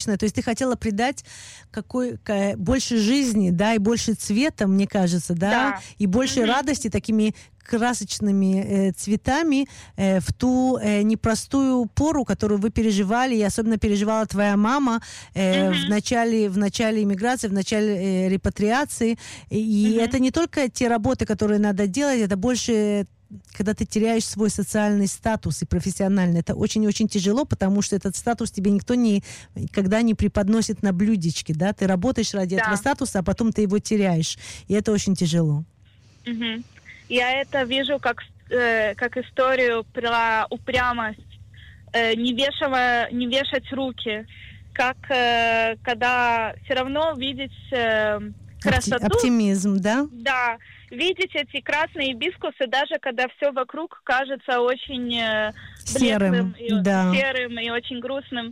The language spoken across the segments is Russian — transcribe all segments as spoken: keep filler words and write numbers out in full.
красочное, то есть ты хотела придать какой, больше жизни, да, и больше цвета, мне кажется, да, Да. и больше Мгм. радости такими красочными э, цветами э, в ту э, непростую пору, которую вы переживали, и особенно переживала твоя мама э, Мгм. в начале, в начале иммиграции, в начале э, репатриации. И Мгм. это не только те работы, которые надо делать, это больше когда ты теряешь свой социальный статус и профессиональный. Это очень-очень тяжело, потому что этот статус тебе никто не, никогда не преподносит на блюдечке, да, ты работаешь ради Да. этого статуса, а потом ты его теряешь, и это очень тяжело. Мгм. Я это вижу как, э, как историю про упрямость, э, не, вешава, не вешать руки, как э, когда все равно видеть э, красоту. Оптимизм, да? Да, видеть эти красные гибискусы, даже когда все вокруг кажется очень э, блеклым, Серым, и, да. серым и очень грустным.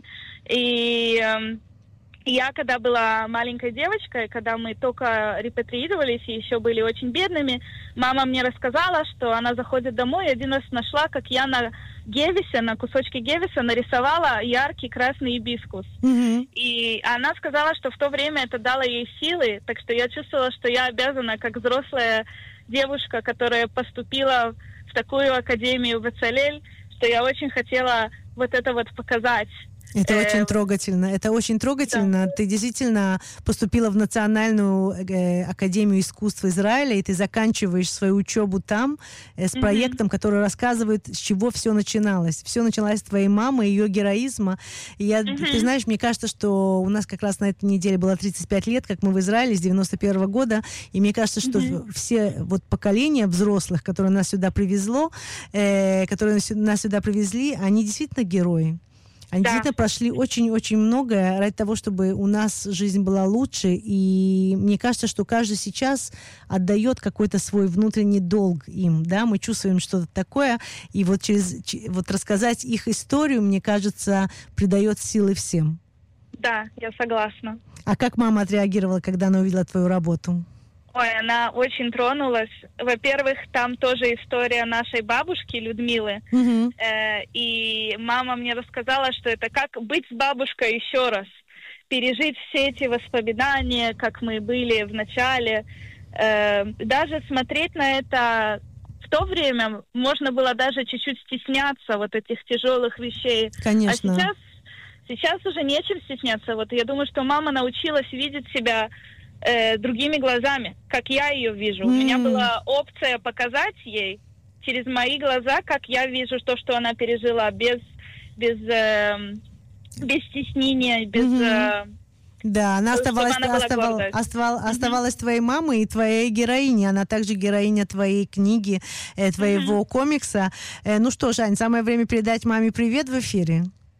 И э, я, когда была маленькой девочкой, когда мы только репатриировались и еще были очень бедными, мама мне рассказала, что она заходит домой и один раз нашла, как я на гевисе, на кусочке гевиса нарисовала яркий красный гибискус. Мгм. И она сказала, что в то время это дало ей силы, так что я чувствовала, что я обязана, как взрослая девушка, которая поступила в такую академию Бецалель, что я очень хотела вот это вот показать. Это Э, очень трогательно. Это очень трогательно. Ты действительно поступила в Национальную э, академию искусств Израиля, и ты заканчиваешь свою учебу там э, с Мгм. проектом, который рассказывает, с чего все начиналось. Все началось с твоей мамы, ее героизма. И я, Мгм. ты знаешь, мне кажется, что у нас как раз на этой неделе было тридцать пять лет, как мы в Израиле с девяносто первого года, и мне кажется, что Мгм. все вот поколения взрослых, которые нас сюда привезло, э, которые нас сю- нас сюда привезли, они действительно герои. Они Да. действительно прошли очень-очень многое ради того, чтобы у нас жизнь была лучше. И мне кажется, что каждый сейчас отдает какой-то свой внутренний долг им. Да? Мы чувствуем что-то такое. И вот, через, ч- вот рассказать их историю, мне кажется, придает силы всем. Да, я согласна. А как мама отреагировала, когда она увидела твою работу? Ой, она очень тронулась. Во-первых, там тоже история нашей бабушки Людмилы. Мгм. Э, и мама мне рассказала, что это как быть с бабушкой еще раз. Пережить все эти воспоминания, как мы были в начале. Э, даже смотреть на это в то время можно было даже чуть-чуть стесняться вот этих тяжелых вещей. Конечно. А сейчас, сейчас уже нечем стесняться. Вот я думаю, что мама научилась видеть себя э, другими глазами, как я ее вижу. У меня М. была опция показать ей через мои глаза, как я вижу то, что она пережила, без, без, э, без стеснения, без... Мгм. э, Да, она чтобы оставалась, она была оставал- гордой. оставал- Мгм. оставалась твоей мамой и твоей героиней. Она также героиня твоей книги, э, твоего комикса. Э, ну что, Жань, самое время передать маме привет в эфире.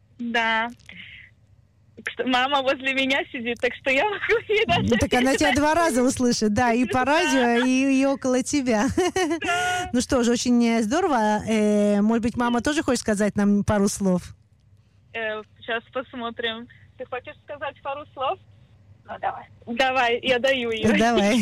Да. Кс- Мама возле меня сидит, так что я могу ей даже Ну, так она тебя передать. два раза услышит, да, и по радио, и, и около тебя. Да. Ну что ж, очень э, здорово. Э, Может быть, мама тоже хочет сказать нам пару слов? Э, Сейчас посмотрим. Ты хочешь сказать пару слов? Ну, давай. Давай, я даю ее. Давай.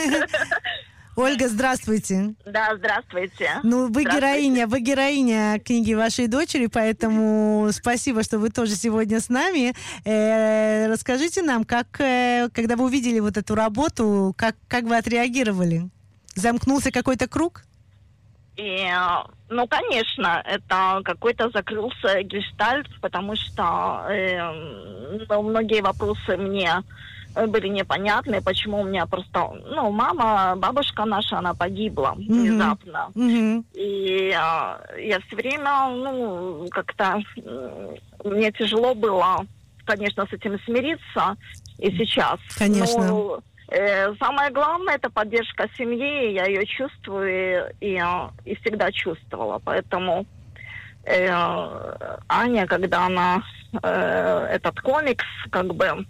Ольга, здравствуйте. Да, здравствуйте. Ну, вы Здравствуйте. героиня, вы героиня книги вашей дочери, поэтому спасибо, что вы тоже сегодня с нами. Э, расскажите нам, как, э, когда вы увидели вот эту работу, как, как вы отреагировали? Замкнулся какой-то круг? И, э, ну, конечно, это какой-то закрылся гештальт, потому что э, ну, многие вопросы мне были непонятны, почему у меня просто, ну, мама, бабушка наша, она погибла внезапно. Мгм. И э, я все время, ну, как-то э, мне тяжело было, конечно, с этим смириться и сейчас. Конечно. Но, э, самое главное — это поддержка семьи, я ее чувствую и, э, и всегда чувствовала. Поэтому э, Аня, когда она э, этот комикс как бы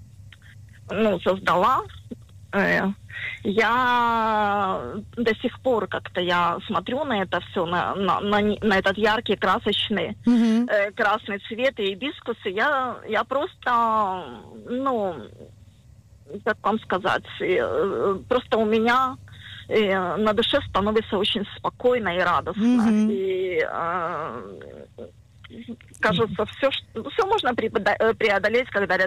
ну, создала, э, я до сих пор как-то я смотрю на это все, на, на, на, не- на этот яркий, красочный Мгм. э, красный цвет и гибискусы, я, я просто, ну, как вам сказать, э, просто у меня э, на душе становится очень спокойно и радостно. Мгм. И э, кажется, все, все можно преодолеть, когда рядом